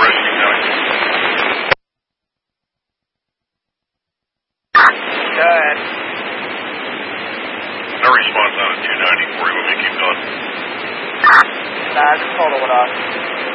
Washington County. Go ahead. No response on a 290 for you. Let me keep going. Nah, I just called it off.